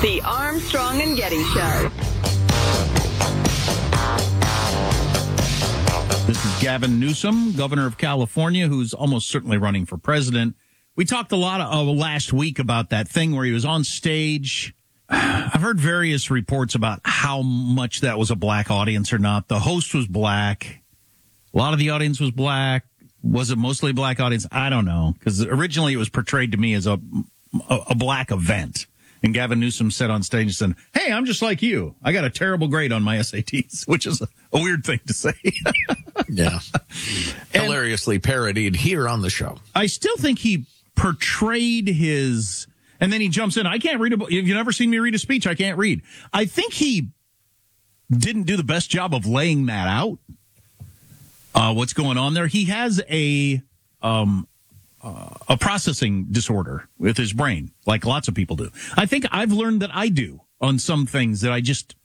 The Armstrong and Getty Show. This is Gavin Newsom, governor of California, who's almost certainly running for president. We talked a lot last week about that thing where he was on stage. I've heard various reports about how much that was a black audience or not. The host was black. A lot of the audience was black. Was it mostly a black audience? I don't know, because originally it was portrayed to me as a black event. And Gavin Newsom said on stage and said, "Hey, I'm just like you. I got a terrible grade on my SATs," which is a weird thing to say. Yeah. Hilariously parodied here on the show. I still think he portrayed his, and then he jumps in. I can't read a book. You've never seen me read a speech. I can't read. I think he didn't do the best job of laying that out. What's going on there? He has a processing disorder with his brain, like lots of people do. I think I've learned that I do on some things that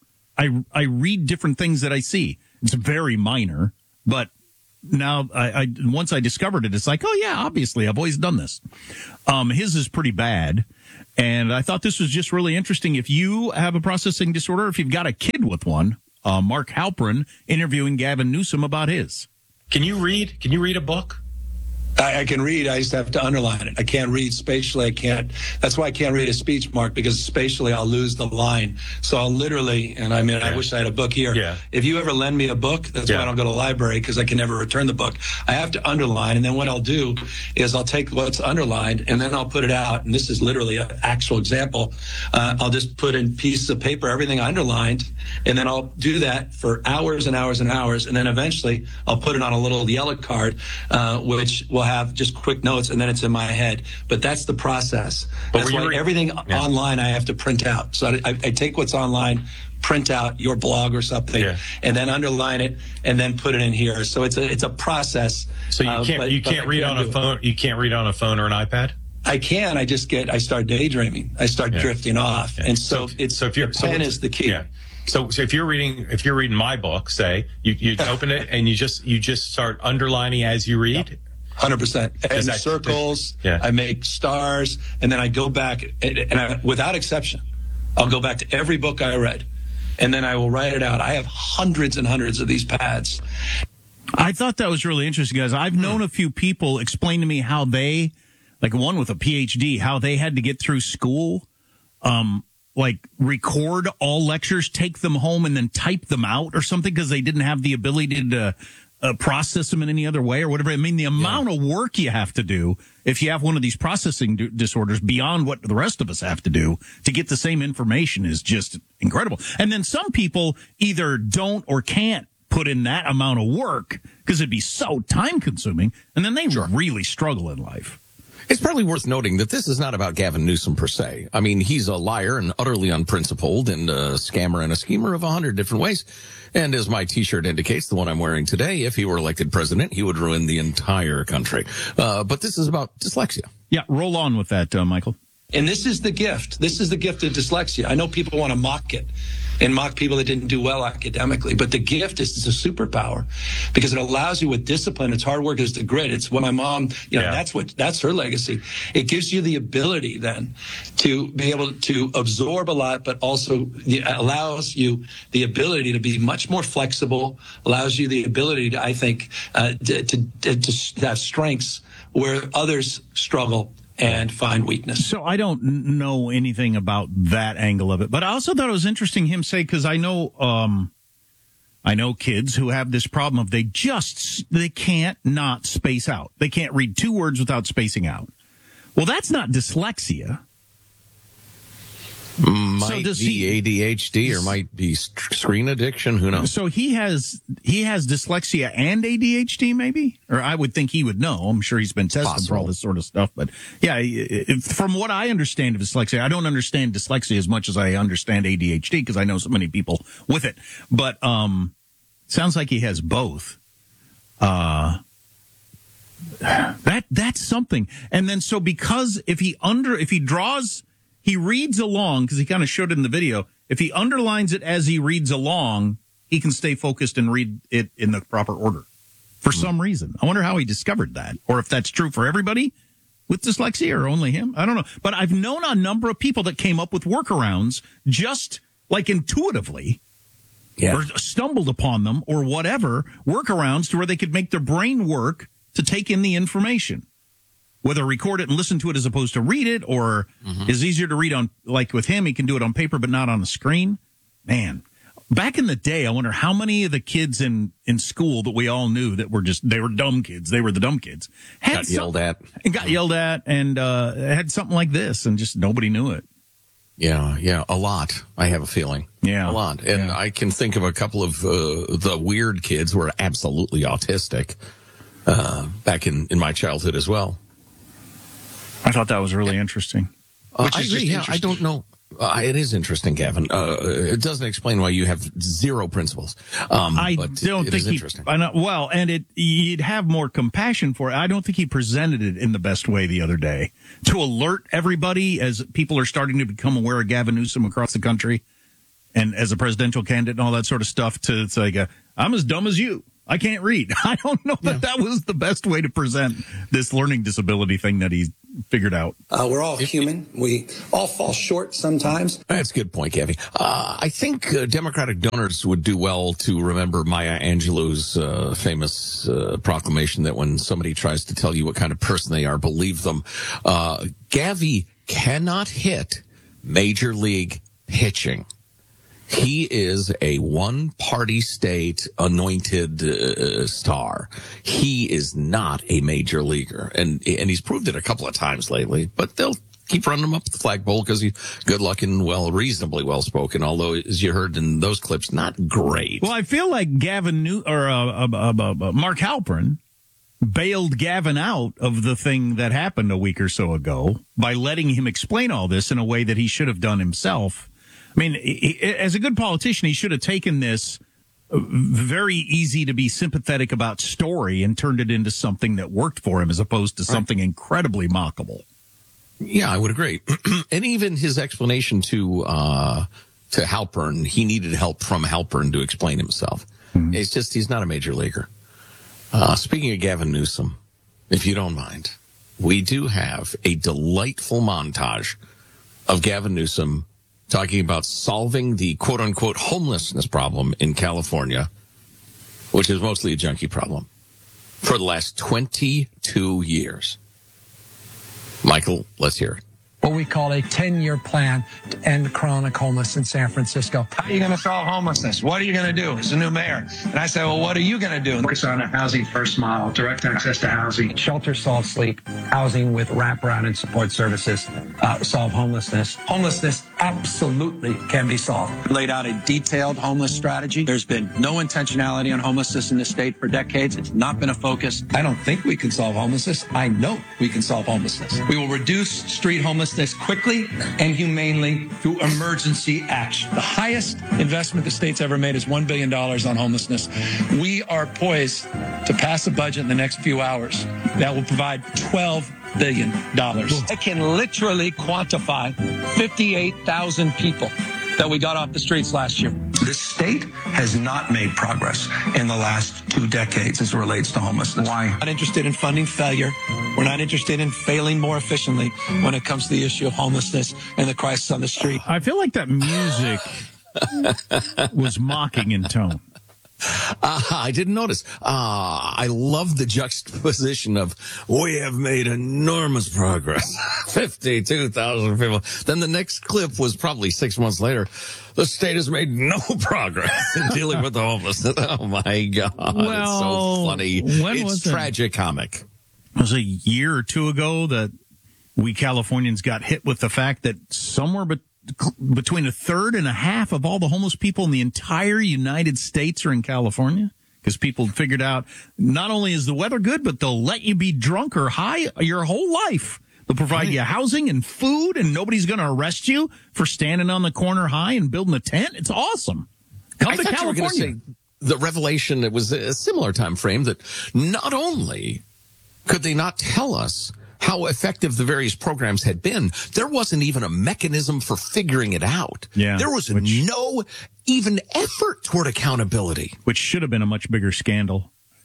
I read different things that I see. It's very minor, but now I once I discovered it, it's like, oh yeah, obviously I've always done this. His is pretty bad. And I thought this was just really interesting. If you have a processing disorder, if you've got a kid with one, Mark Halperin interviewing Gavin Newsom about his. Can you read? Can you read a book? I can read. I just have to underline it. I can't read spatially. I can't. That's why I can't read a speech, Mark, because spatially I'll lose the line. So I'll literally, and I mean, I wish I had a book here. Yeah. If you ever lend me a book, that's why I don't go to the library, because I can never return the book. I have to underline, and then what I'll do is I'll take what's underlined, and then I'll put it out. And this is literally an actual example. I'll just put in pieces of paper everything I underlined, and then I'll do that for hours and hours and hours, and then eventually I'll put it on a little yellow card, which will have just quick notes, and then it's in my head. But that's the process. That's why everything online I have to print out. So I take what's online, print out your blog or something, and then underline it, and then put it in here. So it's a process. So you can't read on a phone. You can't read on a phone or an iPad. I can. I start daydreaming. I start drifting off, and so pen is the key. Yeah. So if you're reading my book, say you open it and you just start underlining as you read. 100%. And circles. I make stars, and then I go back, and without exception, I'll go back to every book I read, and then I will write it out. I have hundreds and hundreds of these pads. I thought that was really interesting, guys. I've known a few people explain to me how they, like one with a PhD, how they had to get through school, like record all lectures, take them home, and then type them out or something because they didn't have the ability to process them in any other way or whatever. I mean, the amount of work you have to do if you have one of these processing disorders beyond what the rest of us have to do to get the same information is just incredible. And then some people either don't or can't put in that amount of work because it'd be so time consuming, and then they really struggle in life. It's probably worth noting that this is not about Gavin Newsom per se. I mean, he's a liar and utterly unprincipled and a scammer and a schemer of 100 different ways. And as my T-shirt indicates, the one I'm wearing today, if he were elected president, he would ruin the entire country. But this is about dyslexia. Yeah, roll on with that, Michael. And this is the gift. This is the gift of dyslexia. I know people want to mock it and mock people that didn't do well academically, but the gift is it's a superpower because it allows you with discipline. It's hard work is the grit. It's what my mom, that's her legacy. It gives you the ability then to be able to absorb a lot, but also allows you the ability to be much more flexible, allows you the ability to, I think, to have strengths where others struggle and find weakness. So I don't know anything about that angle of it, but I also thought it was interesting him say, because I know kids who have this problem of they can't not space out. They can't read 2 words without spacing out. Well, that's not dyslexia. Might be ADHD or might be screen addiction. Who knows? So he has dyslexia and ADHD, maybe? Or I would think he would know. I'm sure he's been tested for all this sort of stuff. But yeah, from what I understand of dyslexia, I don't understand dyslexia as much as I understand ADHD because I know so many people with it. But sounds like he has both. That's something. And then so because if he draws. He reads along, because he kind of showed it in the video. If he underlines it as he reads along, he can stay focused and read it in the proper order for some reason. I wonder how he discovered that, or if that's true for everybody, with dyslexia or only him? I don't know. But I've known a number of people that came up with workarounds just like intuitively or stumbled upon them or whatever, workarounds to where they could make their brain work to take in the information. Whether record it and listen to it as opposed to read it, or is easier to read on, like with him, he can do it on paper but not on the screen. Man, back in the day, I wonder how many of the kids in school that we all knew that were they were dumb kids. They were the dumb kids. Got yelled at and had something like this and just nobody knew it. Yeah, a lot. I have a feeling. Yeah. A lot. And I can think of a couple of the weird kids who were absolutely autistic back in my childhood as well. I thought that was really interesting. I agree. Yeah, I don't know. It is interesting, Gavin. It doesn't explain why you have zero principles. I don't think interesting. And you'd have more compassion for it. I don't think he presented it in the best way the other day to alert everybody as people are starting to become aware of Gavin Newsom across the country and as a presidential candidate and all that sort of stuff. It's like, I'm as dumb as you. I can't read. I don't know that was the best way to present this learning disability thing that he figured out. We're all human. We all fall short sometimes. That's a good point, Gabby. I think Democratic donors would do well to remember Maya Angelou's famous proclamation that when somebody tries to tell you what kind of person they are, believe them. Gavi cannot hit Major League pitching. He is a one-party state anointed star. He is not a major leaguer, and he's proved it a couple of times lately. But they'll keep running him up the flagpole because he's good-looking, reasonably well-spoken. Although, as you heard in those clips, not great. Well, I feel like Mark Halperin bailed Gavin out of the thing that happened a week or so ago by letting him explain all this in a way that he should have done himself. I mean, as a good politician, he should have taken this very easy to be sympathetic about story and turned it into something that worked for him as opposed to something incredibly mockable. Yeah, I would agree. And even his explanation to Halpern, he needed help from Halpern to explain himself. Mm-hmm. It's just he's not a major leaguer. Speaking of Gavin Newsom, if you don't mind, we do have a delightful montage of Gavin Newsom talking about solving the quote-unquote homelessness problem in California, which is mostly a junkie problem, for the last 22 years. Michael, let's hear it. What we call a 10-year plan to end chronic homelessness in San Francisco. How are you going to solve homelessness? What are you going to do as a new mayor? And I said, well, what are you going to do? Focus on a housing first mile, direct access to housing. Shelter, solve sleep, housing with wraparound and support services, solve homelessness. Homelessness absolutely can be solved. Laid out a detailed homeless strategy. There's been no intentionality on homelessness in this state for decades. It's not been a focus. I don't think we can solve homelessness. I know we can solve homelessness. We will reduce street homelessness quickly and humanely through emergency action. The highest investment the state's ever made is $1 billion on homelessness. We are poised to pass a budget in the next few hours that will provide $12 billion. I can literally quantify 58,000 people that we got off the streets last year. The state has not made progress in the last 2 decades as it relates to homelessness. Why? We're not interested in funding failure. We're not interested in failing more efficiently when it comes to the issue of homelessness and the crisis on the street. I feel like that music was mocking in tone. I didn't notice. I love the juxtaposition of, we have made enormous progress. 52,000 people. Then the next clip was probably 6 months later. The state has made no progress in dealing with the homelessness. Oh, my God. It's so funny. It's tragicomic. It was a year or two ago that we Californians got hit with the fact that somewhere between a third and a half of all the homeless people in the entire United States are in California, because people figured out not only is the weather good, but they'll let you be drunk or high your whole life. They'll provide you housing and food, and nobody's going to arrest you for standing on the corner high and building a tent. It's awesome. Come to California. The revelation, it was a similar time frame that not only could they not tell us how effective the various programs had been, there wasn't even a mechanism for figuring it out. Yeah, there was no even effort toward accountability. Which should have been a much bigger scandal.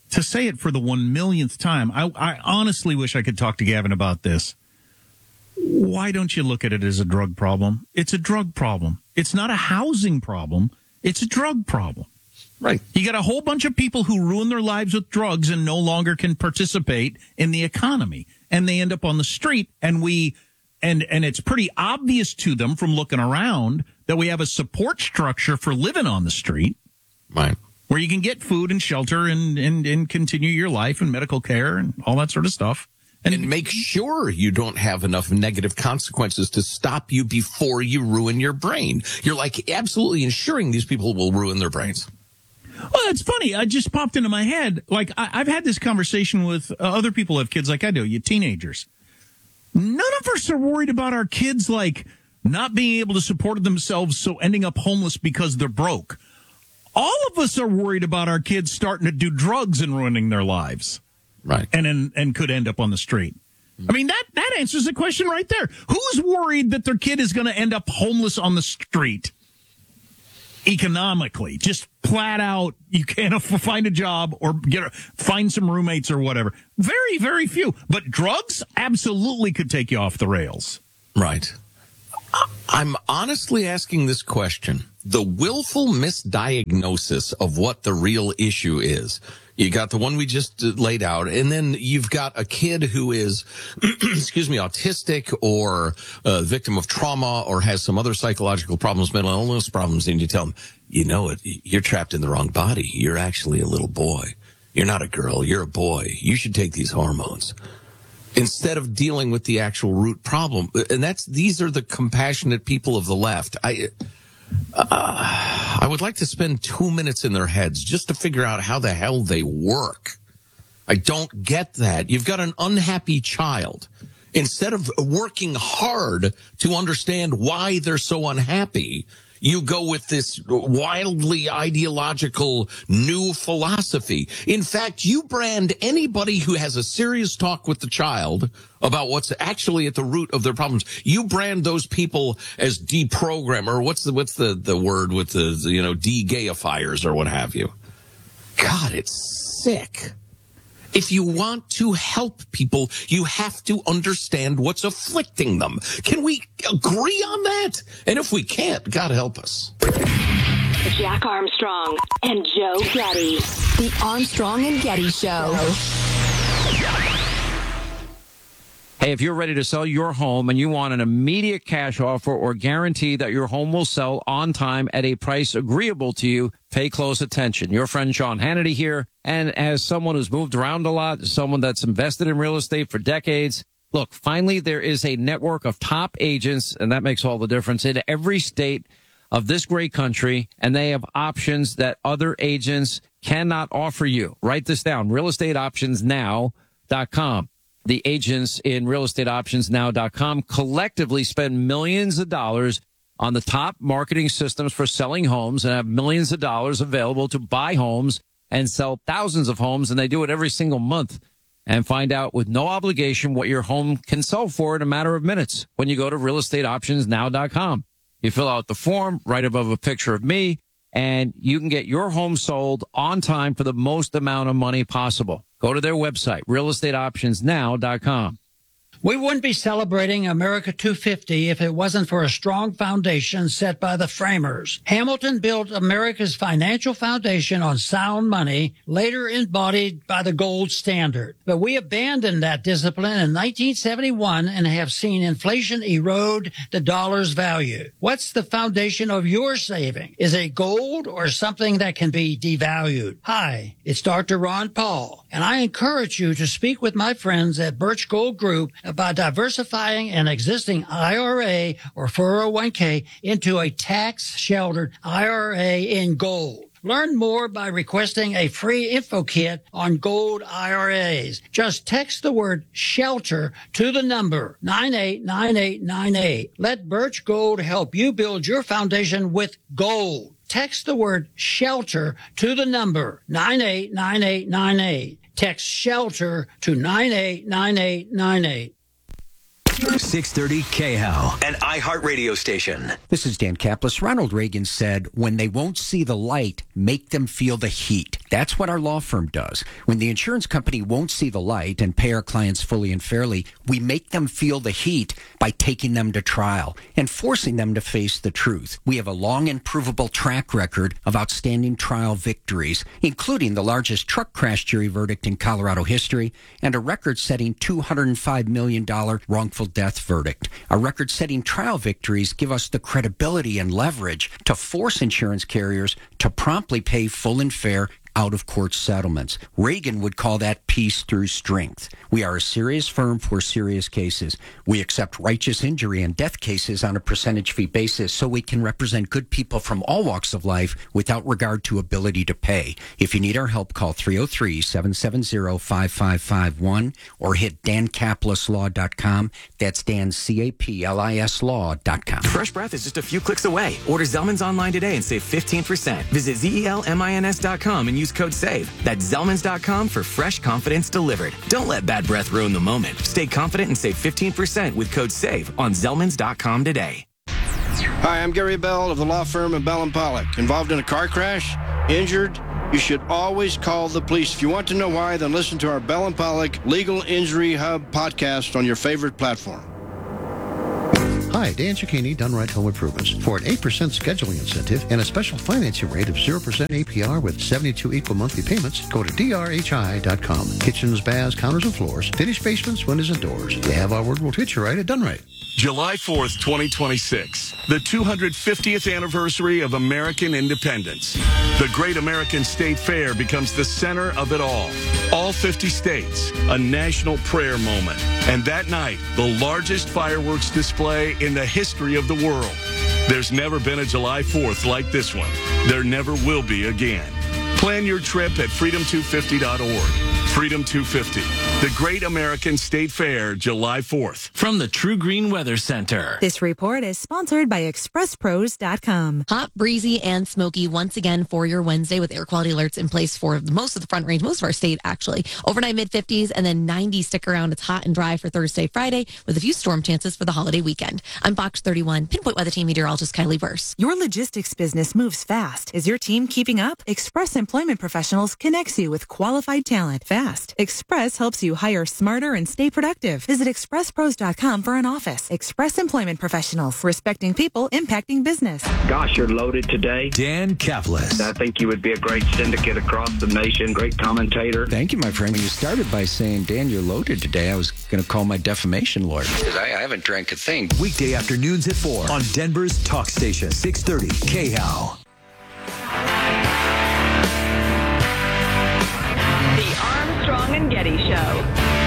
to say it for the 1,000,000th time, I honestly wish I could talk to Gavin about this. Why don't you look at it as a drug problem? It's a drug problem. It's not a housing problem. It's a drug problem. Right. You got a whole bunch of people who ruin their lives with drugs and no longer can participate in the economy, and they end up on the street, and it's pretty obvious to them from looking around that we have a support structure for living on the street. Right. Where you can get food and shelter and continue your life and medical care and all that sort of stuff. And make sure you don't have enough negative consequences to stop you before you ruin your brain. You're like absolutely ensuring these people will ruin their brains. Well, it's funny. I just popped into my head. Like, I've had this conversation with other people who have kids like I do, you teenagers. None of us are worried about our kids, like, not being able to support themselves, so ending up homeless because they're broke. All of us are worried about our kids starting to do drugs and ruining their lives. Right. And could end up on the street. I mean, that answers the question right there. Who's worried that their kid is going to end up homeless on the street? Economically, just flat out, you can't find a job or find some roommates or whatever. Very, very few. But drugs absolutely could take you off the rails. Right. I'm honestly asking this question. The willful misdiagnosis of what the real issue is. You got the one we just laid out, and then you've got a kid who is, autistic or a victim of trauma or has some other psychological problems, mental illness problems, and you tell them, you know it, you're trapped in the wrong body. You're actually a little boy. You're not a girl. You're a boy. You should take these hormones. Instead of dealing with the actual root problem. And these are the compassionate people of the left. I would like to spend 2 minutes in their heads just to figure out how the hell they work. I don't get that. You've got an unhappy child. Instead of working hard to understand why they're so unhappy, you go with this wildly ideological new philosophy. In fact, you brand anybody who has a serious talk with the child about what's actually at the root of their problems. You brand those people as deprogram, or what's the word with the de-gayifiers or what have you. God, it's sick. If you want to help people, you have to understand what's afflicting them. Can we agree on that? And if we can't, God help us. Jack Armstrong and Joe Getty. The Armstrong and Getty Show. Hey, if you're ready to sell your home and you want an immediate cash offer or guarantee that your home will sell on time at a price agreeable to you, pay close attention. Your friend Sean Hannity here. And as someone who's moved around a lot, someone that's invested in real estate for decades, look, finally there is a network of top agents, and that makes all the difference, in every state of this great country, and they have options that other agents cannot offer you. Write this down, realestateoptionsnow.com. The agents in realestateoptionsnow.com collectively spend millions of dollars on the top marketing systems for selling homes and have millions of dollars available to buy homes and sell thousands of homes, and they do it every single month. And find out with no obligation what your home can sell for in a matter of minutes when you go to realestateoptionsnow.com. You fill out the form right above a picture of me, and you can get your home sold on time for the most amount of money possible. Go to their website, realestateoptionsnow.com. We wouldn't be celebrating America 250 if it wasn't for a strong foundation set by the framers. Hamilton built America's financial foundation on sound money, later embodied by the gold standard. But we abandoned that discipline in 1971 and have seen inflation erode the dollar's value. What's the foundation of your saving? Is it gold or something that can be devalued? Hi, it's Dr. Ron Paul, and I encourage you to speak with my friends at Birch Gold Group about diversifying an existing IRA or 401k into a tax-sheltered IRA in gold. Learn more by requesting a free info kit on gold IRAs. Just text the word SHELTER to the number 989898. Let Birch Gold help you build your foundation with gold. Text the word SHELTER to the number 989898. Text SHELTER to 989898. 630 KHAL, an iHeart radio station. This is Dan Kaplis. Ronald Reagan said, when they won't see the light, make them feel the heat. That's what our law firm does. When the insurance company won't see the light and pay our clients fully and fairly, we make them feel the heat by taking them to trial and forcing them to face the truth. We have a long and provable track record of outstanding trial victories, including the largest truck crash jury verdict in Colorado history and a record-setting $205 million wrongful death verdict. Our record-setting trial victories give us the credibility and leverage to force insurance carriers to promptly pay full and fair out-of-court settlements. Reagan would call that peace through strength. We are a serious firm for serious cases. We accept righteous injury and death cases on a percentage fee basis so we can represent good people from all walks of life without regard to ability to pay. If you need our help, call 303-770-5551 or hit dancaplisslaw.com. That's Dan, C-A-P-L-I-S law.com. Fresh breath is just a few clicks away. Order Zellman's online today and save 15%. Visit ZELMINS.com and use code SAVE. That's Zellmans.com for fresh confidence delivered. Don't let bad breath ruin the moment. Stay confident and save 15% with code SAVE on Zellmans.com today. Hi, I'm Gary Bell of the law firm of Bell & Pollock. Involved in a car crash? Injured? You should always call the police. If you want to know why, then listen to our Bell & Pollock Legal Injury Hub podcast on your favorite platform. Hi, Dan Cicchini, Done Right Home Improvements. For an 8% scheduling incentive and a special financing rate of 0% APR with 72 equal monthly payments, go to drhi.com. Kitchens, baths, counters, and floors. Finished basements, windows, and doors. You have our word, we'll treat you right at Done Right. July 4th, 2026, the 250th anniversary of American independence. The Great American State Fair becomes the center of it all. All 50 states, a national prayer moment. And that night, the largest fireworks display in the history of the world. There's never been a July 4th like this one. There never will be again. Plan your trip at freedom250.org. Freedom 250, the Great American State Fair, July 4th. From the True Green Weather Center. This report is sponsored by ExpressPros.com. Hot, breezy, and smoky once again for your Wednesday with air quality alerts in place for most of the Front Range, most of our state actually. Overnight mid-50s and then 90s stick around. It's hot and dry for Thursday, Friday with a few storm chances for the holiday weekend. I'm Fox 31 Pinpoint Weather Team meteorologist Kylie Burse. Your logistics business moves fast. Is your team keeping up? Express Employment Professionals connects you with qualified talent fast. Express helps you hire smarter and stay productive. Visit expresspros.com for an office. Express Employment Professionals, respecting people, impacting business. Gosh, you're loaded today. Dan Caplis. I think you would be a great syndicate across the nation, great commentator. Thank you, my friend. When you started by saying, Dan, you're loaded today, I was going to call my defamation lawyer. Because I haven't drank a thing. Weekday afternoons at 4 on Denver's Talk Station, 630 KHOW. The Armstrong and Getty Show.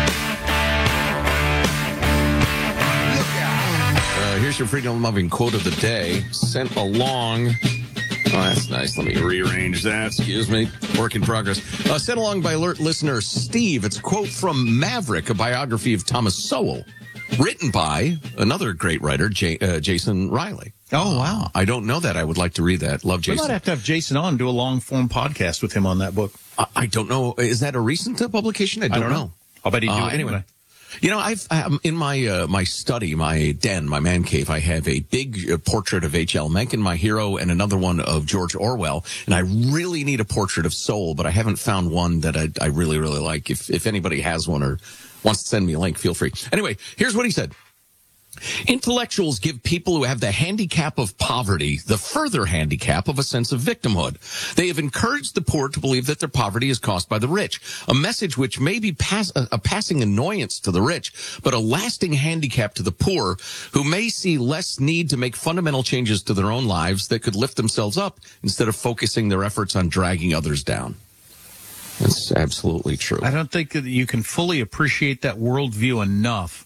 Here's your freedom-loving quote of the day, sent along. Oh, that's nice. Let me rearrange that. Excuse me. Work in progress. Sent along by alert listener Steve. It's a quote from Maverick, a biography of Thomas Sowell, written by another great writer, Jason Riley. Oh, wow. I don't know that. I would like to read that. Love Jason. We might have to have Jason on, do a long-form podcast with him on that book. I don't know. Is that a recent publication? I don't know. I'll bet he'd do it anyway. You know, I've in my my study, my den, my man cave, I have a big portrait of H.L. Mencken, my hero, and another one of George Orwell. And I really need a portrait of Sowell, but I haven't found one that I really, really like. If anybody has one or wants to send me a link, feel free. Anyway, here's what he said. Intellectuals give people who have the handicap of poverty the further handicap of a sense of victimhood. They have encouraged the poor to believe that their poverty is caused by the rich, a message which may be a passing annoyance to the rich, but a lasting handicap to the poor, who may see less need to make fundamental changes to their own lives that could lift themselves up instead of focusing their efforts on dragging others down. That's absolutely true. I don't think that you can fully appreciate that worldview enough.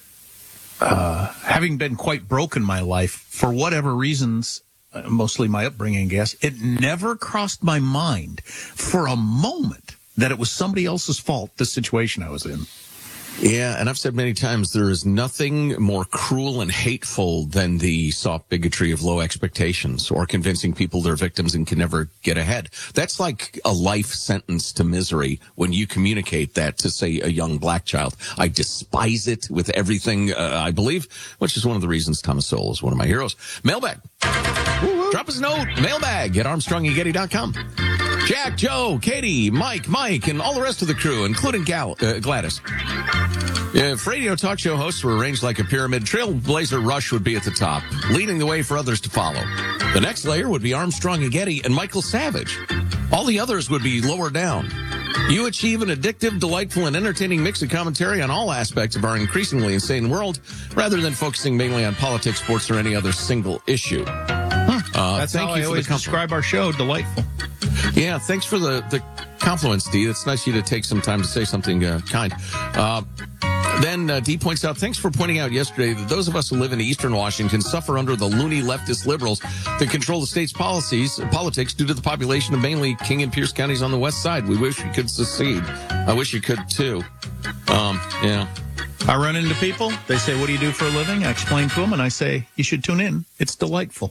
Having been quite broke in my life, for whatever reasons, mostly my upbringing, I guess, it never crossed my mind for a moment that it was somebody else's fault, the situation I was in. Yeah, and I've said many times, there is nothing more cruel and hateful than the soft bigotry of low expectations or convincing people they're victims and can never get ahead. That's like a life sentence to misery when you communicate that to, say, a young black child. I despise it with everything I believe, which is one of the reasons Thomas Sowell is one of my heroes. Mailbag. Drop us a note. Mailbag at ArmstrongandGetty.com. Jack, Joe, Katie, Mike, and all the rest of the crew, including Gladys. If radio talk show hosts were arranged like a pyramid, Trailblazer Rush would be at the top, leading the way for others to follow. The next layer would be Armstrong and Getty and Michael Savage. All the others would be lower down. You achieve an addictive, delightful, and entertaining mix of commentary on all aspects of our increasingly insane world, rather than focusing mainly on politics, sports, or any other single issue. That's how I always describe our show, delightful. Yeah, thanks for the compliments, Dee. It's nice of you to take some time to say something kind. Then Dee points out, thanks for pointing out yesterday that those of us who live in eastern Washington suffer under the loony leftist liberals that control the state's politics due to the population of mainly King and Pierce counties on the west side. We wish we could secede. I wish you could, too. Yeah. I run into people. They say, what do you do for a living? I explain to them, and I say, you should tune in. It's delightful.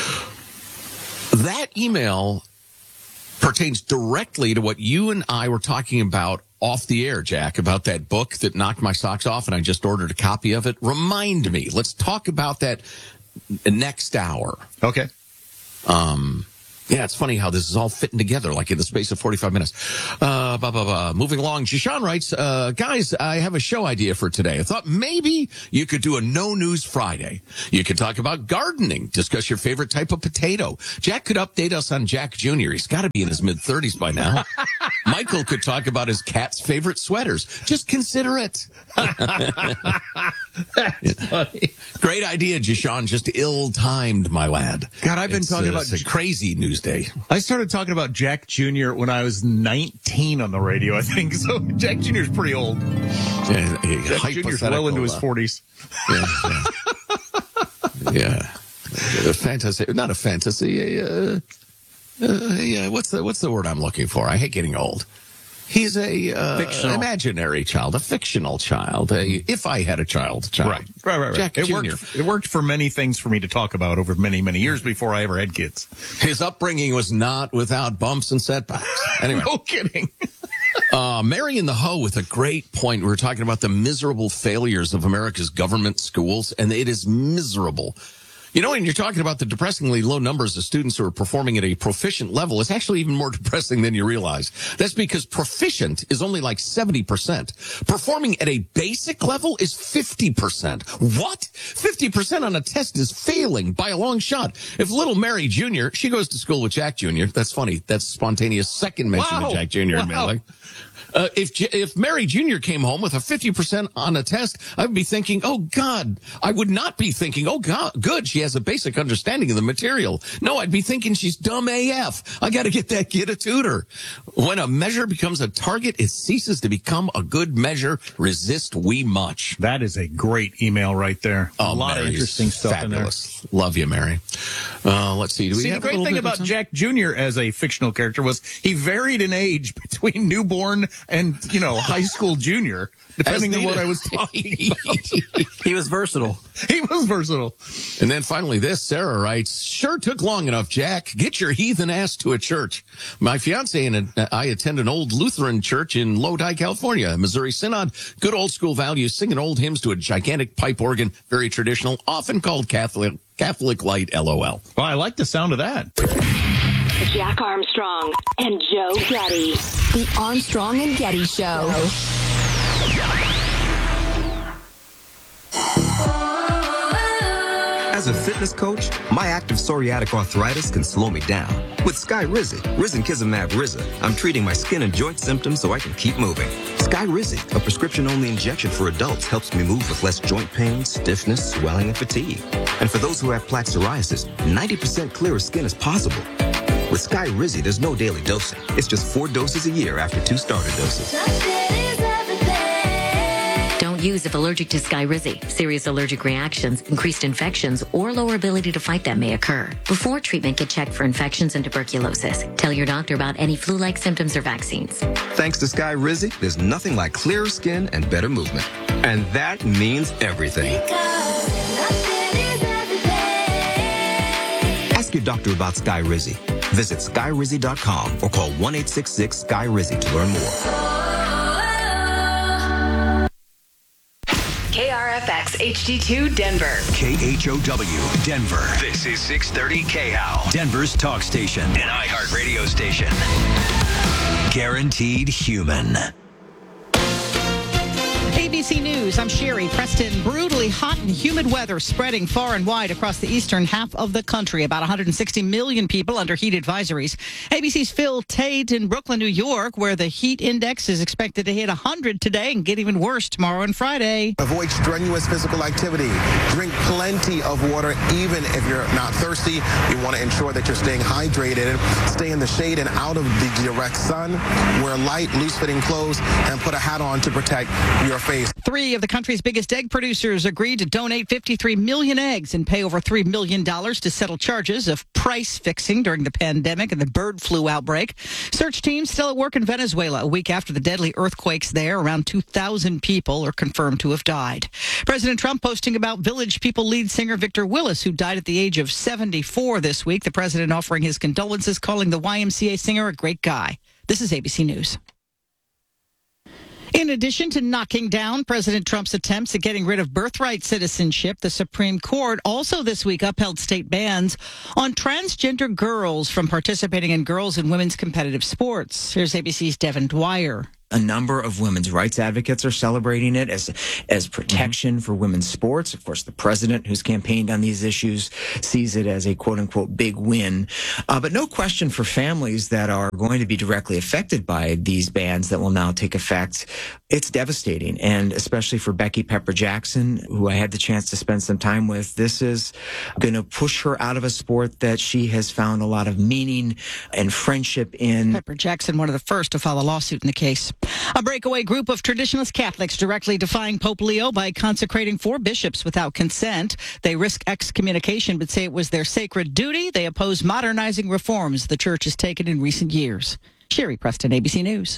That email pertains directly to what you and I were talking about off the air, Jack, about that book that knocked my socks off, and I just ordered a copy of it. Remind me. Let's talk about that next hour. Okay. Yeah, it's funny how this is all fitting together, like in the space of 45 minutes. Moving along, Jishan writes, guys, I have a show idea for today. I thought maybe you could do a No News Friday. You could talk about gardening, discuss your favorite type of potato. Jack could update us on Jack Jr. He's got to be in his mid-30s by now. Michael could talk about his cat's favorite sweaters. Just consider it. That's funny. Great idea, Jishan. Just ill-timed, my lad. God, I've been talking about a crazy news day. I started talking about Jack Jr. when I was 19 on the radio, I think. So Jack Jr. is pretty old. Yeah, Jack Jr. is well into his 40s. Yeah. A fantasy, not a fantasy. What's the word I'm looking for? I hate getting old. He's a imaginary child, a fictional child. If I had a child. Right. Jack Jr. It worked for many things for me to talk about over many, many years before I ever had kids. His upbringing was not without bumps and setbacks. Anyway. No kidding. Mary in the Hoe with a great point. We were talking about the miserable failures of America's government schools, and it is miserable. You know, when you're talking about the depressingly low numbers of students who are performing at a proficient level, it's actually even more depressing than you realize. That's because proficient is only like 70%. Performing at a basic level is 50%. What? 50% on a test is failing by a long shot. If little Mary Jr., she goes to school with Jack Jr., that's funny. That's spontaneous second mention of Jack Jr. in my life. If Mary Jr. came home with a 50% on a test, I would be thinking, oh, God. I would not be thinking, oh, God, good, she has a basic understanding of the material. No, I'd be thinking she's dumb AF. I got to get that kid a tutor. When a measure becomes a target, it ceases to become a good measure. Resist we much. That is a great email right there. A lot of interesting stuff fabulous. In there. Love you, Mary. Let's see. The great thing about Jack Jr. as a fictional character was he varied in age between newborn and, high school junior, depending on what I was talking about. He was versatile. He was versatile. And then finally this, Sarah writes, sure took long enough, Jack. Get your heathen ass to a church. My fiance and I attend an old Lutheran church in Lodi, California, Missouri Synod. Good old school values, singing old hymns to a gigantic pipe organ, very traditional, often called Catholic Light, LOL. Well, I like the sound of that. Jack Armstrong and Joe Getty. The Armstrong and Getty Show. As a fitness coach, my active psoriatic arthritis can slow me down. With Skyrizi, Risankizumab Riza, I'm treating my skin and joint symptoms so I can keep moving. Skyrizi, a prescription-only injection for adults, helps me move with less joint pain, stiffness, swelling, and fatigue. And for those who have plaque psoriasis, 90% clearer skin is possible. With Skyrizi, there's no daily dosing. It's just 4 doses a year after 2 starter doses. Don't use if allergic to Skyrizi. Serious allergic reactions, increased infections, or lower ability to fight them may occur. Before treatment, get checked for infections and tuberculosis. Tell your doctor about any flu-like symptoms or vaccines. Thanks to Skyrizi, there's nothing like clearer skin and better movement. And that means everything. Ask your doctor about Skyrizi. Visit Skyrizi.com or call 1-866-SKY-RIZZI to learn more. KRFX KMOX HD2 Denver. KHOW Denver. This is 630 KHOW. Denver's talk station. An iHeartRadio station. Guaranteed human. ABC News, I'm Sherry Preston. Brutally hot and humid weather spreading far and wide across the eastern half of the country. About 160 million people under heat advisories. ABC's Phil Tate in Brooklyn, New York, where the heat index is expected to hit 100 today and get even worse tomorrow and Friday. Avoid strenuous physical activity. Drink plenty of water, even if you're not thirsty. You want to ensure that you're staying hydrated. Stay in the shade and out of the direct sun. Wear light, loose-fitting clothes, and put a hat on to protect your face. 3 of the country's biggest egg producers agreed to donate 53 million eggs and pay over $3 million to settle charges of price fixing during the pandemic and the bird flu outbreak. Search teams still at work in Venezuela a week after the deadly earthquakes there. Around 2,000 people are confirmed to have died. President Trump posting about Village People lead singer Victor Willis, who died at the age of 74 this week. The president offering his condolences, calling the YMCA singer a great guy. This is ABC News. In addition to knocking down President Trump's attempts at getting rid of birthright citizenship, the Supreme Court also this week upheld state bans on transgender girls from participating in girls' and women's competitive sports. Here's ABC's Devin Dwyer. A number of women's rights advocates are celebrating it as protection for women's sports. Of course, the president, who's campaigned on these issues, sees it as a quote-unquote big win. But no question for families that are going to be directly affected by these bans that will now take effect. It's devastating, and especially for Becky Pepper Jackson, who I had the chance to spend some time with. This is going to push her out of a sport that she has found a lot of meaning and friendship in. Pepper Jackson, one of the first to file a lawsuit in the case. A breakaway group of traditionalist Catholics directly defying Pope Leo by consecrating 4 bishops without consent. They risk excommunication but say it was their sacred duty. They oppose modernizing reforms the church has taken in recent years. Sherry Preston, ABC News.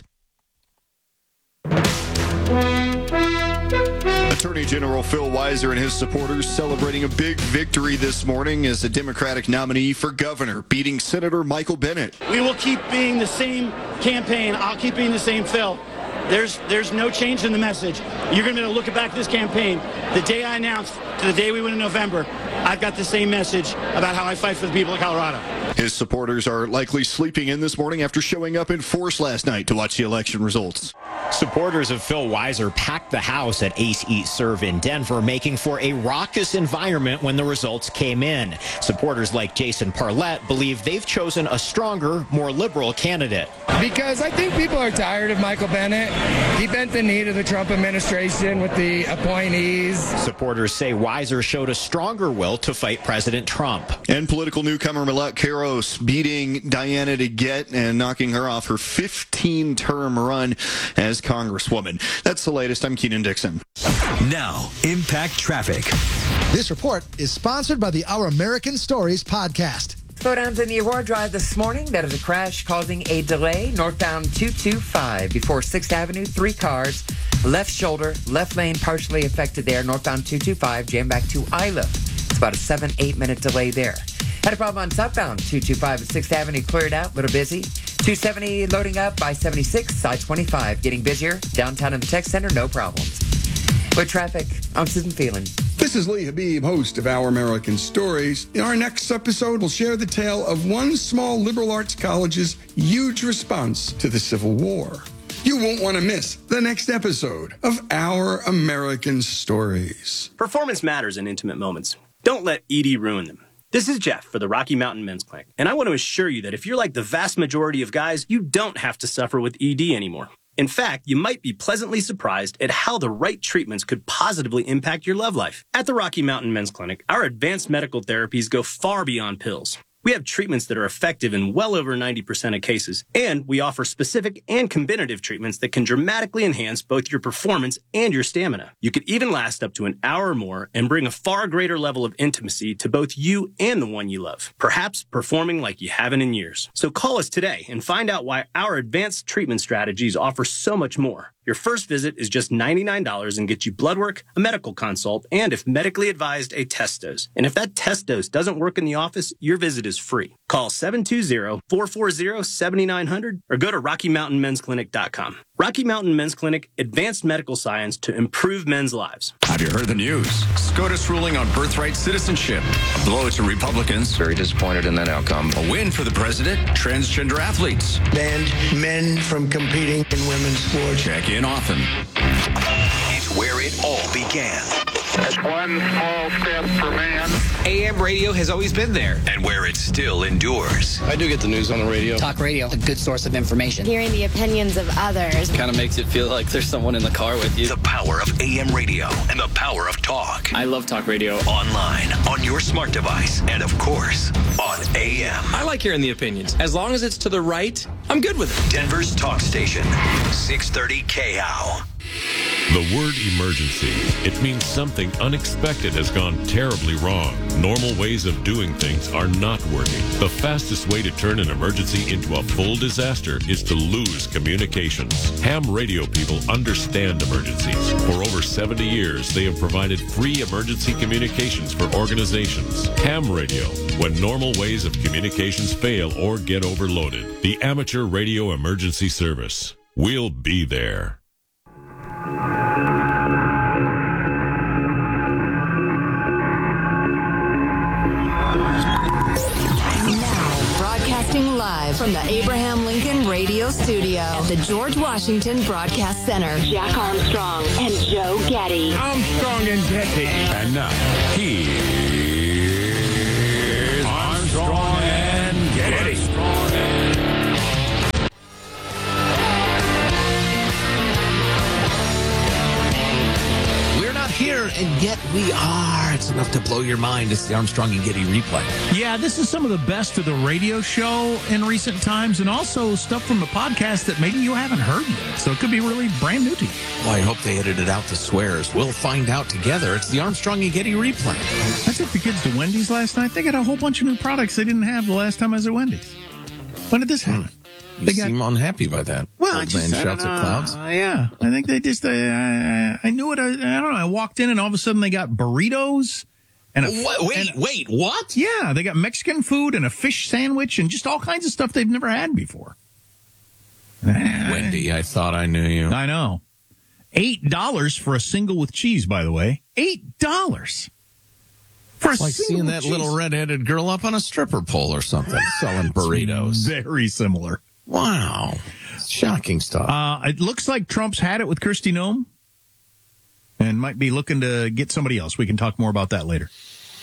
Attorney General Phil Weiser and his supporters celebrating a big victory this morning as the Democratic nominee for governor, beating Senator Michael Bennet. We will keep being the same campaign. I'll keep being the same Phil. There's no change in the message. You're going to be able to look back at this campaign. The day I announced to the day we win in November, I've got the same message about how I fight for the people of Colorado. His supporters are likely sleeping in this morning after showing up in force last night to watch the election results. Supporters of Phil Weiser packed the house at Ace Eat Serve in Denver, making for a raucous environment when the results came in. Supporters like Jason Parlett believe they've chosen a stronger, more liberal candidate. Because I think people are tired of Michael Bennet. He bent the knee to the Trump administration with the appointees. Supporters say Weiser showed a stronger will to fight President Trump. And political newcomer Millet Karos beating Diana DeGette and knocking her off her 15-term run as Congresswoman. That's the latest. I'm Keenan Dixon. Now, Impact Traffic. This report is sponsored by the Our American Stories podcast. Slowdowns in the Aurora Drive this morning. That is a crash causing a delay. Northbound 225 before 6th Avenue, 3 cars. Left shoulder, left lane partially affected there. Northbound 225 jammed back to Isla. It's about a 7-8 minute delay there. Had a problem on southbound 225 at 6th Avenue, cleared out, a little busy. 270 loading up by 76, I-25 getting busier. Downtown in the tech center, no problems. With traffic, I'm Susan Phelan. This is Lee Habib, host of Our American Stories. In our next episode, we'll share the tale of one small liberal arts college's huge response to the Civil War. You won't want to miss the next episode of Our American Stories. Performance matters in intimate moments. Don't let ED ruin them. This is Jeff for the Rocky Mountain Men's Clinic, and I want to assure you that if you're like the vast majority of guys, you don't have to suffer with ED anymore. In fact, you might be pleasantly surprised at how the right treatments could positively impact your love life. At the Rocky Mountain Men's Clinic, our advanced medical therapies go far beyond pills. We have treatments that are effective in well over 90% of cases, and we offer specific and combinative treatments that can dramatically enhance both your performance and your stamina. You could even last up to an hour or more and bring a far greater level of intimacy to both you and the one you love, perhaps performing like you haven't in years. So call us today and find out why our advanced treatment strategies offer so much more. Your first visit is just $99 and gets you blood work, a medical consult, and if medically advised, a test dose. And if that test dose doesn't work in the office, your visit is free. Call Call 720-440-7900 or go to RockyMountainMen'sClinic.com. Rocky Mountain Men's Clinic, advanced medical science to improve men's lives. Have you heard the news? SCOTUS ruling on birthright citizenship. A blow to Republicans. Very disappointed in that outcome. A win for the president. Transgender athletes. Banned men from competing in women's sports. Check in often. It's where it all began. It's one small step for man. AM radio has always been there. And where it still endures. I do get the news on the radio. Talk radio, a good source of information. Hearing the opinions of others kind of makes it feel like there's someone in the car with you. The power of AM radio and the power of talk. I love talk radio. Online, on your smart device, and of course, on AM. I like hearing the opinions. As long as it's to the right, I'm good with it. Denver's talk station, 630 KHOW. The word emergency. It means something unexpected has gone terribly wrong. Normal ways of doing things are not working. The fastest way to turn an emergency into a full disaster is to lose communications. Ham radio people understand emergencies. For over 70 years, they have provided free emergency communications for organizations. Ham radio, when normal ways of communications fail or get overloaded. The Amateur Radio Emergency Service. We'll be there. Broadcasting live from the Abraham Lincoln Radio Studio at the George Washington Broadcast Center. Jack Armstrong and Joe Getty. Armstrong and Getty. And now, here's Armstrong and Getty. Here, and yet we are. It's enough to blow your mind. It's the Armstrong and Getty replay. Yeah, this is some of the best of the radio show in recent times, and also stuff from the podcast that maybe you haven't heard yet. So it could be really brand new to you. Well, I hope they edited out the swears. We'll find out together. It's the Armstrong and Getty replay. I took the kids to Wendy's last night. They got a whole bunch of new products they didn't have the last time I was at Wendy's. When did this happen? You seem unhappy by that. Well, Old man shouts at clouds. Yeah, I think they just. I knew it. I don't know. I walked in and all of a sudden they got burritos and wait, what? Yeah, they got Mexican food and a fish sandwich and just all kinds of stuff they've never had before. Wendy, I thought I knew you. I know. $8 for a single with cheese. By the way, $8 for it's like seeing that little redheaded girl up on a stripper pole or something selling burritos. Very similar. Wow. Shocking stuff. It looks like Trump's had it with Kristi Noem and might be looking to get somebody else. We can talk more about that later.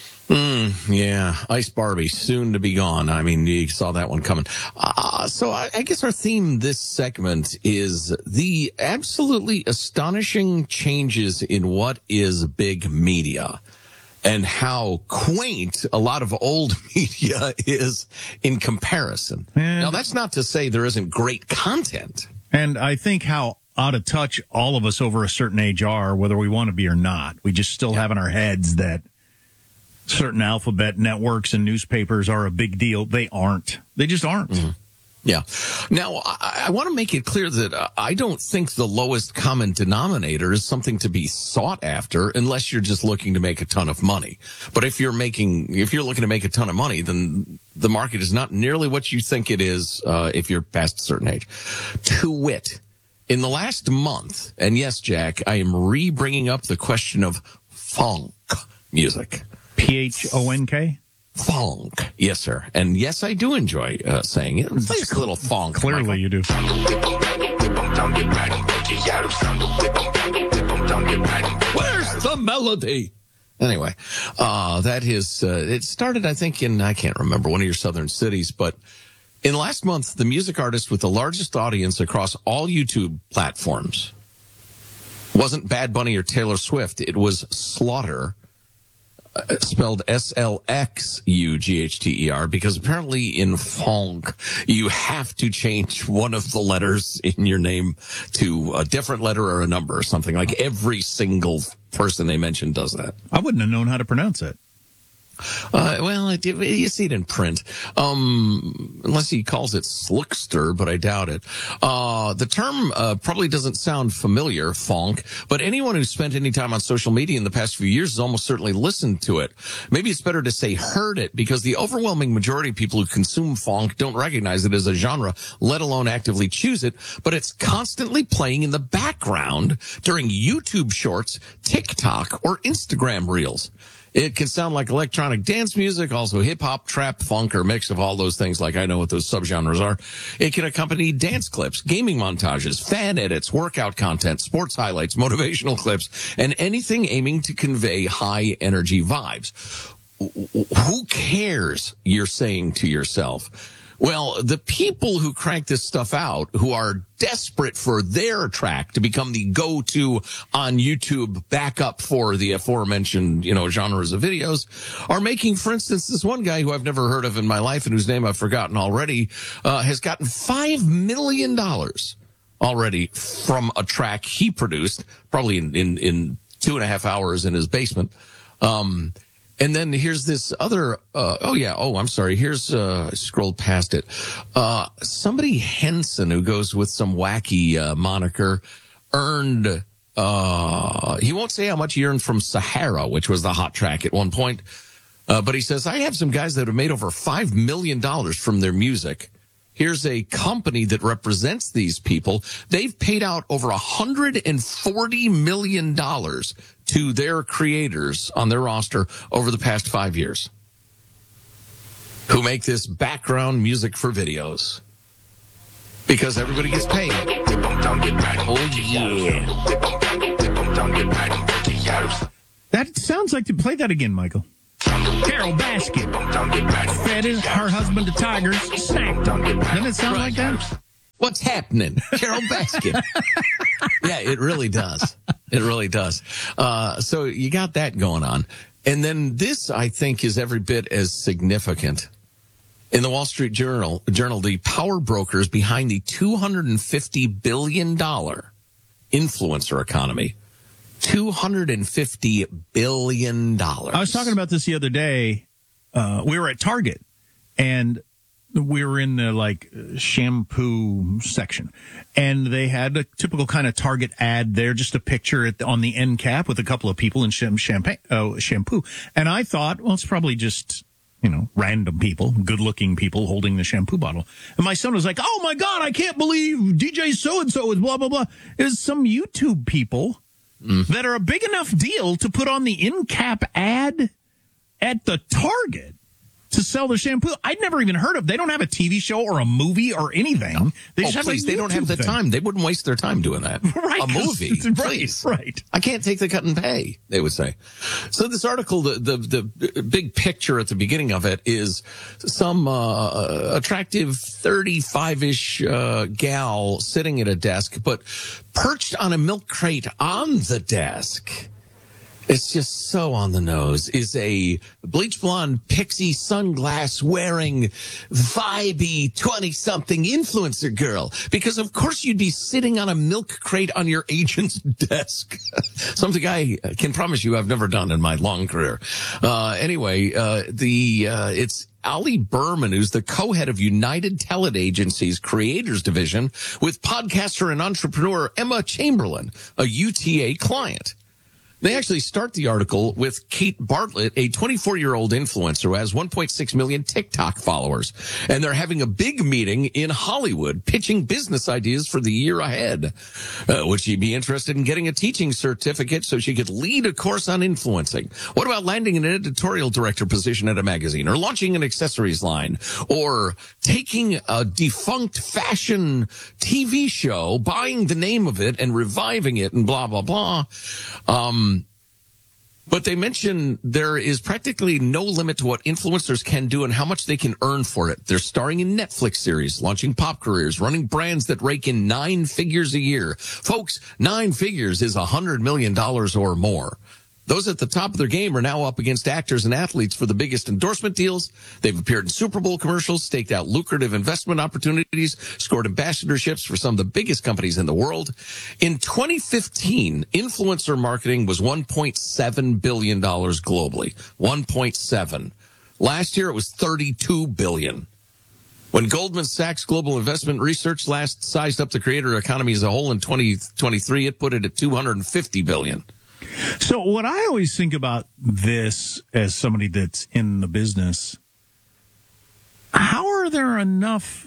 Yeah. Ice Barbie, soon to be gone. I mean, you saw that one coming. So I guess our theme this segment is the absolutely astonishing changes in what is big media. And how quaint a lot of old media is in comparison. Now, that's not to say there isn't great content. And I think how out of touch all of us over a certain age are, whether we want to be or not. We just still have in our heads that certain alphabet networks and newspapers are a big deal. They aren't. They just aren't. Mm-hmm. Yeah. Now, I want to make it clear that I don't think the lowest common denominator is something to be sought after unless you're just looking to make a ton of money. But if you're looking to make a ton of money, then the market is not nearly what you think it is if you're past a certain age. To wit, in the last month, and yes, Jack, I am re-bringing up the question of funk music. Phonk? Funk. Yes, sir. And yes, I do enjoy saying it. It's nice little funk. Clearly you do. Where's the melody? Anyway, that is, it started, I think, in, I can't remember, one of your southern cities, but in last month, the music artist with the largest audience across all YouTube platforms wasn't Bad Bunny or Taylor Swift. It was Slaughter. Spelled Slxughter, because apparently in funk you have to change one of the letters in your name to a different letter or a number or something. Like every single person they mentioned does that. I wouldn't have known how to pronounce it. Well, you see it in print, unless he calls it slickster, but I doubt it. The term probably doesn't sound familiar, fonk, but anyone who's spent any time on social media in the past few years has almost certainly listened to it. Maybe it's better to say heard it, because the overwhelming majority of people who consume fonk don't recognize it as a genre, let alone actively choose it, but it's constantly playing in the background during YouTube shorts, TikTok, or Instagram reels. It can sound like electronic dance music, also hip-hop, trap, funk, or mix of all those things, like I know what those subgenres are. It can accompany dance clips, gaming montages, fan edits, workout content, sports highlights, motivational clips, and anything aiming to convey high-energy vibes. Who cares, you're saying to yourself? Well, the people who crank this stuff out, who are desperate for their track to become the go-to on YouTube backup for the aforementioned, genres of videos, are making, for instance, this one guy who I've never heard of in my life and whose name I've forgotten already, has gotten $5 million already from a track he produced, probably in 2.5 hours in his basement. And then here's this other, here's, I scrolled past it. Somebody Henson, who goes with some wacky moniker, earned, he won't say how much he earned from Sahara, which was the hot track at one point. But he says, I have some guys that have made over $5 million from their music. Here's a company that represents these people. They've paid out over $140 million to their creators on their roster over the past 5 years, who make this background music for videos, because everybody gets paid. Oh, yeah. That sounds like, to play that again, Michael. Carol Baskin fed her husband to tigers, snacked them. Doesn't it sound like that? What's happening? Carol Baskin. Yeah, it really does. It really does. So you got that going on. And then this, I think, is every bit as significant. In the Wall Street Journal, the power brokers behind the $250 billion influencer economy. $250 billion. I was talking about this the other day. We were at Target, and we were in the shampoo section, and they had a typical kind of Target ad there, just a picture on the end cap with a couple of people in shampoo. And I thought, well, it's probably just, random people, good-looking people holding the shampoo bottle. And my son was like, oh my God, I can't believe DJ so-and-so is blah, blah, blah. There's some YouTube people that are a big enough deal to put on the end cap ad at the Target to sell their shampoo. I'd never even heard of. They don't have a TV show or a movie or anything. They just have they don't have the time. They wouldn't waste their time doing that. Right. A movie. Please. Right. I can't take the cut and pay, they would say. So this article, the big picture at the beginning of it is some attractive 35-ish gal sitting at a desk, but perched on a milk crate on the desk. It's just so on the nose, is a bleach blonde pixie sunglass wearing vibey 20-something influencer girl. Because of course you'd be sitting on a milk crate on your agent's desk. Something I can promise you I've never done in my long career. It's Ali Berman, who's the co-head of United Talent Agency's Creators Division, with podcaster and entrepreneur Emma Chamberlain, a UTA client. They actually start the article with Kate Bartlett, a 24-year-old influencer who has 1.6 million TikTok followers. And they're having a big meeting in Hollywood, pitching business ideas for the year ahead. Would she be interested in getting a teaching certificate so she could lead a course on influencing? What about landing an editorial director position at a magazine, or launching an accessories line, or taking a defunct fashion TV show, buying the name of it and reviving it and blah, blah, blah. But they mention there is practically no limit to what influencers can do and how much they can earn for it. They're starring in Netflix series, launching pop careers, running brands that rake in 9 figures a year. Folks, 9 figures is $100 million or more. Those at the top of their game are now up against actors and athletes for the biggest endorsement deals. They've appeared in Super Bowl commercials, staked out lucrative investment opportunities, scored ambassadorships for some of the biggest companies in the world. In 2015, influencer marketing was $1.7 billion globally. 1.7. Last year, it was $32 billion. When Goldman Sachs Global Investment Research last sized up the creator economy as a whole in 2023, it put it at $250 billion. So what I always think about this as somebody that's in the business, how are there enough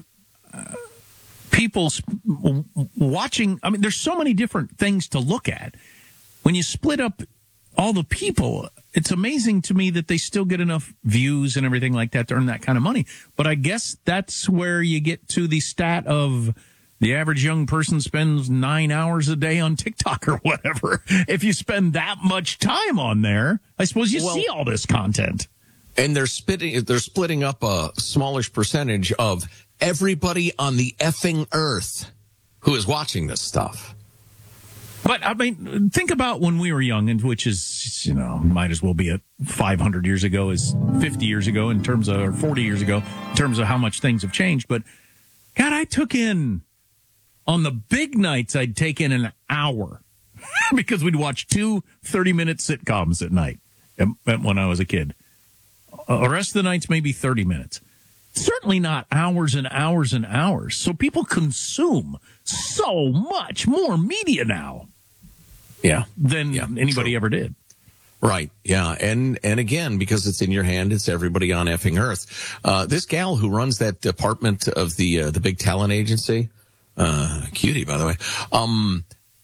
people watching? I mean, there's so many different things to look at. When you split up all the people, it's amazing to me that they still get enough views and everything like that to earn that kind of money. But I guess that's where you get to the stat of the average young person spends 9 hours a day on TikTok or whatever. If you spend that much time on there, I suppose you see all this content. And they're splitting up a smallish percentage of everybody on the effing earth who is watching this stuff. But, I mean, think about when we were young, and which is, might as well be at 500 years ago as 50 years ago in terms of, or 40 years ago in terms of how much things have changed. But, God, I took in, on the big nights, I'd take in an hour because we'd watch 2 30-minute sitcoms at night when I was a kid. The rest of the nights, maybe 30 minutes. Certainly not hours and hours and hours. So people consume so much more media now. Yeah. Than anybody ever did. Right. Yeah. And again, because it's in your hand, it's everybody on effing earth. This gal who runs that department of the big talent agency, cutie, by the way,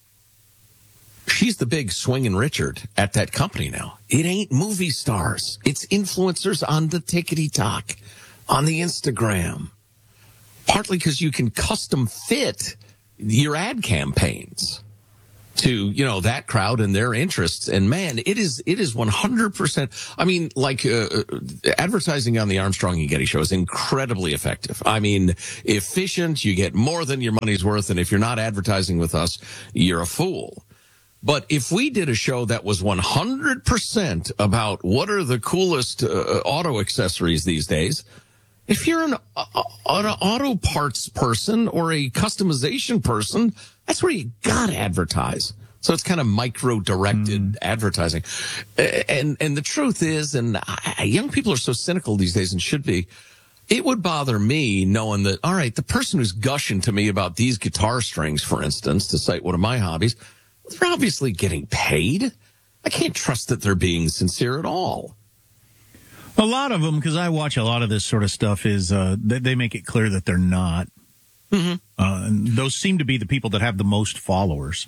she's the big swinging Richard at that company now. It ain't movie stars. It's influencers on the tickety-tock, on the Instagram. Partly because you can custom fit your ad campaigns to, that crowd and their interests. And man, it is 100%. I mean, like, advertising on the Armstrong and Getty show is incredibly effective. I mean, efficient. You get more than your money's worth. And if you're not advertising with us, you're a fool. But if we did a show that was 100% about what are the coolest auto accessories these days, if you're an auto parts person or a customization person, that's where you got to advertise. So it's kind of micro-directed advertising. And the truth is, and young people are so cynical these days and should be, it would bother me knowing that, all right, the person who's gushing to me about these guitar strings, for instance, to cite one of my hobbies, they're obviously getting paid. I can't trust that they're being sincere at all. A lot of them, because I watch a lot of this sort of stuff, is they make it clear that they're not. Mm-hmm. And those seem to be the people that have the most followers.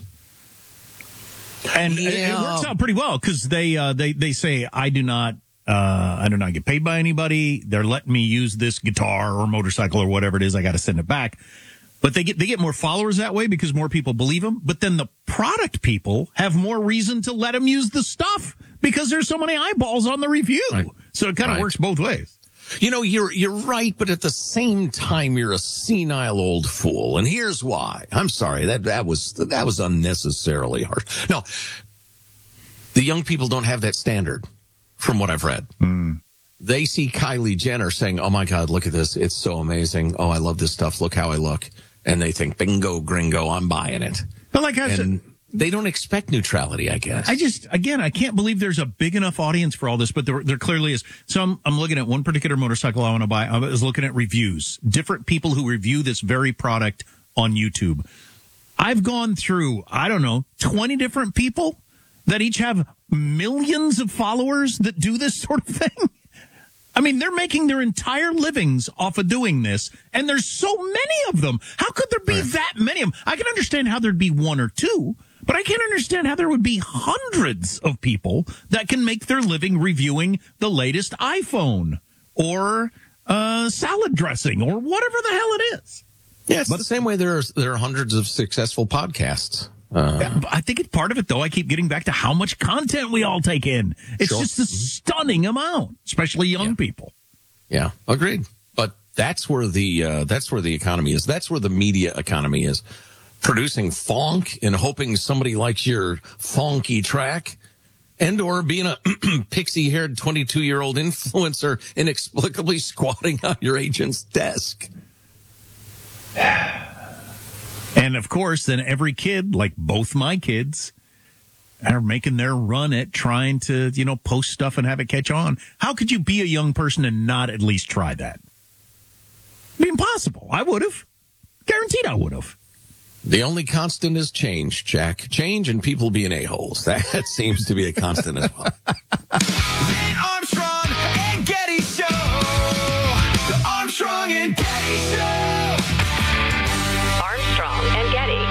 And it works out pretty well because they say, I do not get paid by anybody. They're letting me use this guitar or motorcycle or whatever it is. I got to send it back. But they get more followers that way because more people believe them. But then the product people have more reason to let them use the stuff because there's so many eyeballs on the review. Right. So it kind of works both ways. You're right, but at the same time, you're a senile old fool. And here's why. I'm sorry, that was unnecessarily harsh. No, the young people don't have that standard from what I've read. They see Kylie Jenner saying, oh my God, look at this. It's so amazing. Oh, I love this stuff. Look how I look. And they think, bingo, gringo, I'm buying it. But like I said, they don't expect neutrality, I guess. I can't believe there's a big enough audience for all this, but there clearly is. So I'm looking at one particular motorcycle I want to buy. I was looking at reviews, different people who review this very product on YouTube. I've gone through, 20 different people that each have millions of followers that do this sort of thing. I mean, they're making their entire livings off of doing this, and there's so many of them. How could there be that many of them? I can understand how there'd be one or two, but I can't understand how there would be hundreds of people that can make their living reviewing the latest iPhone or salad dressing or whatever the hell it is. Yeah, it's the same way there are hundreds of successful podcasts. I think it's part of it, though. I keep getting back to how much content we all take in. It's just a stunning amount, especially young people. Yeah, agreed. But that's where the economy is. That's where the media economy is. Producing funk and hoping somebody likes your funky track. And or being a pixie-haired 22-year-old influencer inexplicably squatting on your agent's desk. And, of course, then every kid, like both my kids, are making their run at trying to, post stuff and have it catch on. How could you be a young person and not at least try that? It'd be impossible. I would have. Guaranteed I would have. The only constant is change, Jack. Change and people being a-holes. That seems to be a constant as well. The Armstrong and Getty Show. The Armstrong and Getty Show. Armstrong and Getty.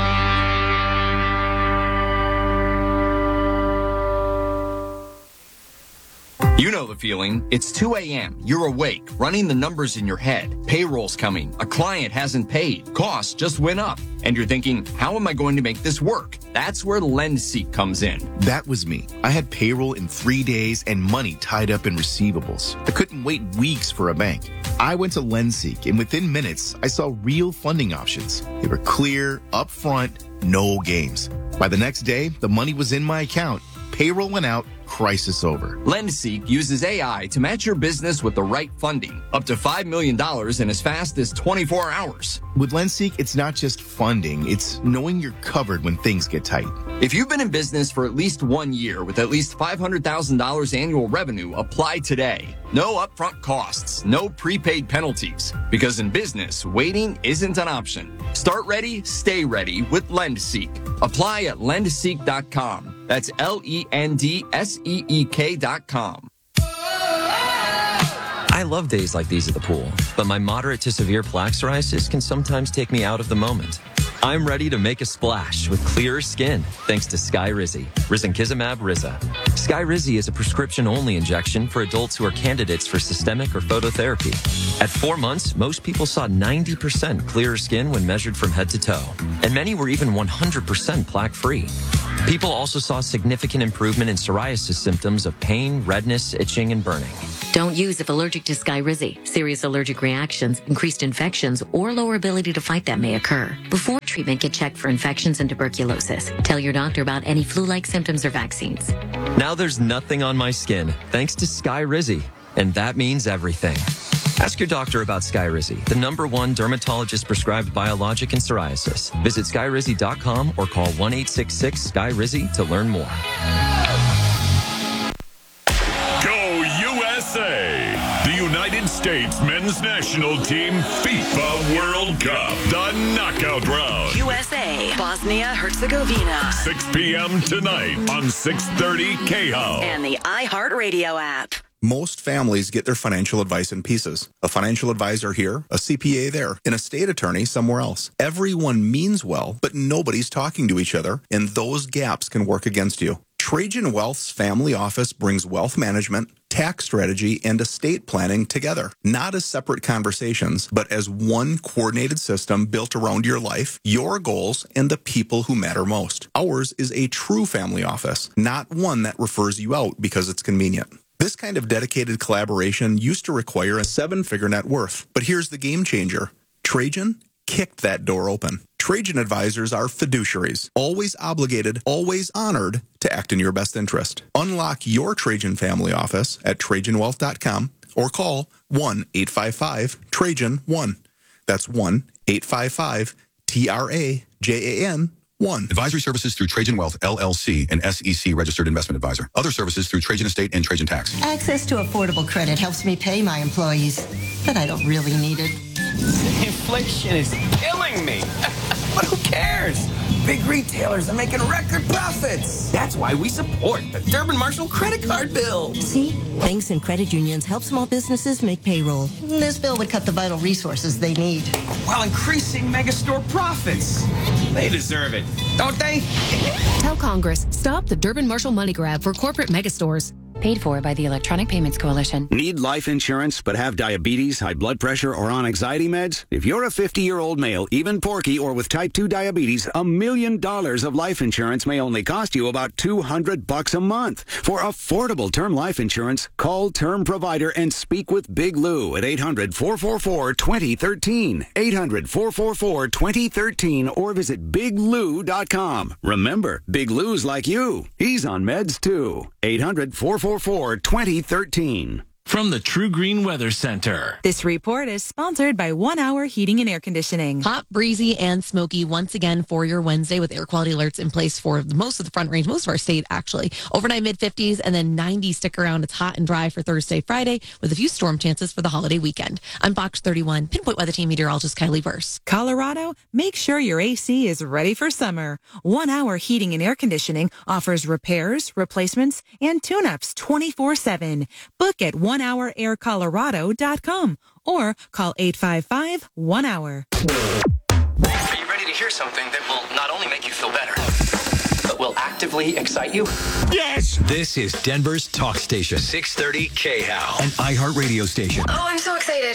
You know the feeling. It's 2 a.m. You're awake, running the numbers in your head. Payroll's coming. A client hasn't paid. Costs just went up. And you're thinking, how am I going to make this work? That's where LendSeek comes in. That was me. I had payroll in 3 days and money tied up in receivables. I couldn't wait weeks for a bank. I went to LendSeek, and within minutes, I saw real funding options. They were clear, upfront, no games. By the next day, the money was in my account. Payroll went out. Crisis over. LendSeek uses AI to match your business with the right funding, up to $5 million in as fast as 24 hours. With LendSeek, it's not just funding, it's knowing you're covered when things get tight. If you've been in business for at least 1 year with at least $500,000 annual revenue, apply today. No upfront costs, no prepaid penalties, because in business, waiting isn't an option. Start ready, stay ready with LendSeek. Apply at lendseek.com. That's LENDSEEK.com. I love days like these at the pool, but my moderate to severe plaque psoriasis can sometimes take me out of the moment. I'm ready to make a splash with clearer skin thanks to Skyrizi, risankizumab Riza. Skyrizi is a prescription-only injection for adults who are candidates for systemic or phototherapy. At 4 months, most people saw 90% clearer skin when measured from head to toe, and many were even 100% plaque-free. People also saw significant improvement in psoriasis symptoms of pain, redness, itching, and burning. Don't use if allergic to Skyrizi. Serious allergic reactions, increased infections, or lower ability to fight them may occur. Before treatment, get checked for infections and tuberculosis. Tell your doctor about any flu-like symptoms or vaccines. Now there's nothing on my skin, thanks to Skyrizi, and that means everything. Ask your doctor about Skyrizi, the #1 dermatologist-prescribed biologic in psoriasis. Visit Skyrizi.com or call 1-866-SKY-RIZZI to learn more. Go USA! The United States men's national team FIFA World Cup, the knockout round. USA, Bosnia-Herzegovina. 6 p.m. tonight on 630 KHOW. And the iHeartRadio app. Most families get their financial advice in pieces. A financial advisor here, a CPA there, and a state attorney somewhere else. Everyone means well, but nobody's talking to each other, and those gaps can work against you. Trajan Wealth's family office brings wealth management, tax strategy, and estate planning together, not as separate conversations, but as one coordinated system built around your life, your goals, and the people who matter most. Ours is a true family office, not one that refers you out because it's convenient. This kind of dedicated collaboration used to require a 7-figure net worth, but here's the game changer. Trajan kicked that door open. Trajan advisors are fiduciaries, always obligated, always honored to act in your best interest. Unlock your Trajan family office at TrajanWealth.com or call 1-855-TRAJAN-1. That's 1-855-TRAJAN-1. Advisory services through Trajan Wealth, LLC, an SEC registered investment advisor. Other services through Trajan Estate and Trajan Tax. Access to affordable credit helps me pay my employees, but I don't really need it. Inflation is killing me. But who cares? Big retailers are making record profits. That's why we support the Durbin Marshall credit card bill. See? Banks and credit unions help small businesses make payroll. This bill would cut the vital resources they need. While increasing megastore profits. They deserve it, don't they? Tell Congress, stop the Durbin Marshall money grab for corporate megastores. Paid for by the Electronic Payments Coalition. Need life insurance but have diabetes, high blood pressure, or on anxiety meds? If you're a 50-year-old male, even porky, or with type 2 diabetes, $1 million of life insurance may only cost you about $200 a month. For affordable term life insurance, call Term Provider and speak with Big Lou at 800-444-2013. 800-444-2013 or visit biglou.com. Remember, Big Lou's like you. He's on meds too. 800-444-2013. From the True Green Weather Center. This report is sponsored by 1 Hour Heating and Air Conditioning. Hot, breezy, and smoky once again for your Wednesday with air quality alerts in place for most of the Front Range, most of our state actually. Overnight mid-50s and then 90s stick around. It's hot and dry for Thursday, Friday with a few storm chances for the holiday weekend. I'm Fox 31 Pinpoint Weather Team meteorologist Kylie Burse. Colorado, make sure your AC is ready for summer. 1 Hour Heating and Air Conditioning offers repairs, replacements, and tune-ups 24/7. Book at onehouraircolorado.com or call 855-1-HOUR. Are you ready to hear something that will not only make you feel better, but will actively excite you? Yes! This is Denver's talk station. 630 KHOW. An iHeartRadio station. Oh, I'm so excited.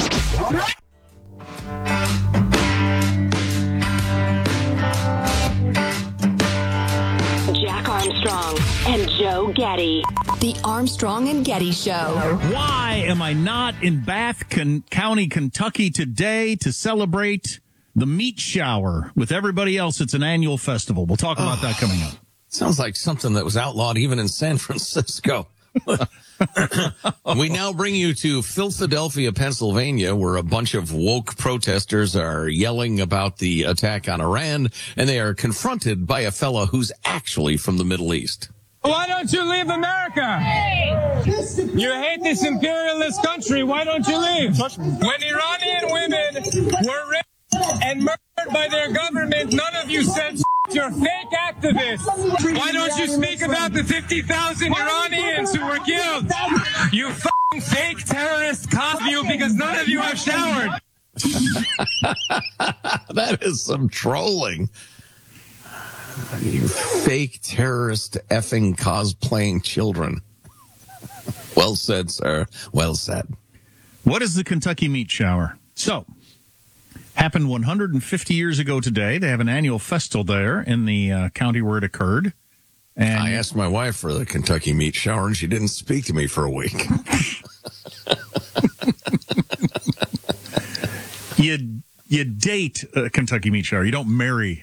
Jack Armstrong and Joe Getty. The Armstrong and Getty Show. Why am I not in Bath County, Kentucky today to celebrate the meat shower with everybody else? It's an annual festival. We'll talk about that coming up. Sounds like something that was outlawed even in San Francisco. We now bring you to Philadelphia, Pennsylvania, where a bunch of woke protesters are yelling about the attack on Iran, and they are confronted by a fella who's actually from the Middle East. Why don't you leave America? You hate this imperialist country. Why don't you leave? When Iranian women were raped and murdered by their government, none of you said you're fake activists. Why don't you speak about the 50,000 Iranians who were killed? You fucking fake terrorist you because none of you have showered. That is some trolling. You fake terrorist effing cosplaying children. Well said, sir. Well said. What is the Kentucky meat shower? So, happened 150 years ago today. They have an annual festival there in the county where it occurred. And I asked my wife for the Kentucky meat shower, and she didn't speak to me for a week. You date a Kentucky meat shower. You don't marry